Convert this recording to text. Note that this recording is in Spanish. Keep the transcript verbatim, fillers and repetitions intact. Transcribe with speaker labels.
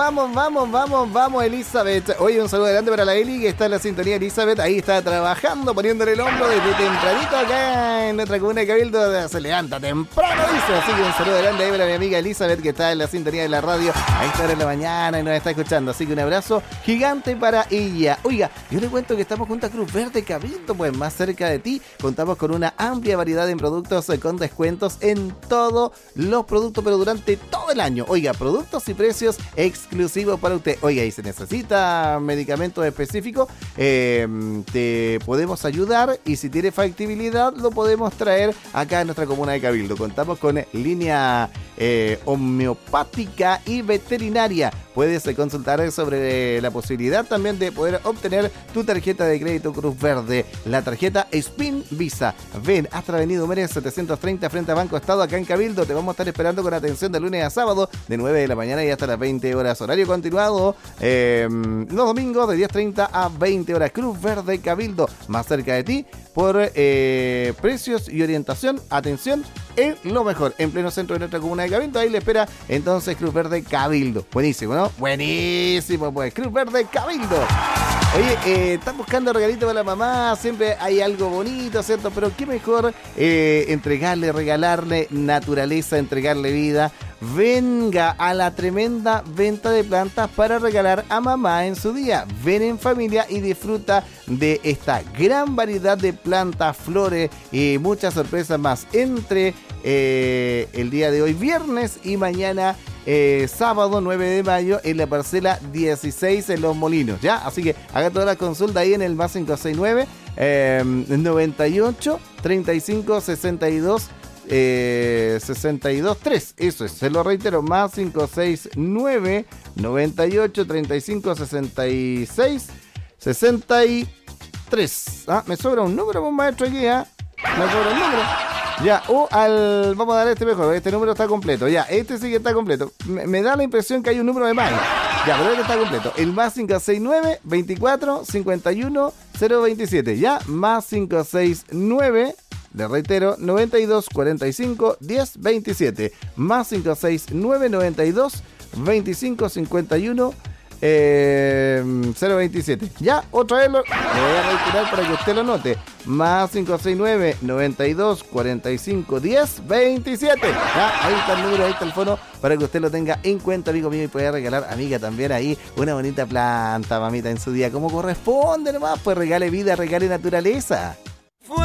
Speaker 1: vamos, vamos, vamos, vamos, Elizabeth. Oye, un saludo grande para la Eli, que está en la sintonía. Elizabeth, ahí está trabajando, poniéndole el hombro desde tempranito acá en nuestra comuna de Cabildo. Se levanta temprano, dice. Así que un saludo grande ahí para mi amiga Elizabeth, que está en la sintonía de la radio a esta hora de la mañana y nos está escuchando. Así que un abrazo gigante para ella. Oiga, yo le cuento que estamos junto a Cruz Verde Cabildo, pues más cerca de ti. Contamos con una amplia variedad de productos con descuentos en todos los productos, pero durante todo el año. Oiga, productos y precios exclusivos para usted. Oiga, y si necesita medicamentos específicos, eh, te podemos ayudar, y si tiene factibilidad lo podemos traer acá en nuestra comuna de Cabildo. Contamos con línea eh, homeopática y veterinaria. Puedes eh, consultar sobre eh, la posibilidad también de poder obtener tu tarjeta de crédito Cruz Verde, la tarjeta Spin Visa. Ven hasta la avenida Humérez setecientos treinta frente a Banco Estado acá en Cabildo. Te vamos a estar esperando con atención de lunes a sábado de nueve de la mañana y hasta las veinte horas. Horario continuado eh, los domingos de diez treinta a veinte horas. Cruz Verde Cabildo, más cerca de ti por eh, precios y orientación. Atención, en lo mejor, en pleno centro de nuestra comuna de Cabildo. Ahí le espera entonces Cruz Verde Cabildo. Buenísimo, ¿no? Buenísimo, pues Cruz Verde Cabildo. Oye, eh, están buscando regalito para la mamá, siempre hay algo bonito, ¿cierto? Pero qué mejor eh, entregarle, regalarle naturaleza, entregarle vida. Venga a la tremenda venta de plantas para regalar a mamá en su día. Ven en familia y disfruta de esta gran variedad de plantas, flores y muchas sorpresas más entre eh, el día de hoy viernes y mañana Eh, sábado nueve de mayo en la parcela dieciséis en Los Molinos, ¿ya? Así que haga toda la consulta ahí en el más cinco seis nueve, eh, noventa y ocho, treinta y cinco, sesenta y dos, eh, sesenta y dos, tres. Eso es, se lo reitero, más cinco seis nueve, noventa y ocho, treinta y cinco, sesenta y seis, sesenta y tres. Ah, me sobra un número, pues, maestro, aquí, ¿ah? Me sobra un número. Ya, o al... Vamos a dar este mejor, este número está completo. Ya, este sí que está completo. Me, me da la impresión que hay un número de más. Ya, pero este está completo. El más cinco seis nueve, veinticuatro, cincuenta y uno, cero veintisiete. Ya, más cinco seis nueve, le reitero, noventa y dos, cuarenta y cinco, diez, veintisiete. Más cinco seis nueve, noventa y dos, veinticinco, cincuenta y uno, Eh, cero veintisiete. Ya, otra vez lo, lo voy a reiterar para que usted lo note. Más cinco seis nueve, noventa y dos, cuarenta y cinco, diez, veintisiete. Ya, ahí está el número, ahí está el fono para que usted lo tenga en cuenta, amigo mío, y pueda regalar, amiga, también ahí una bonita planta, mamita, en su día, como corresponde nomás. Pues regale vida, regale naturaleza.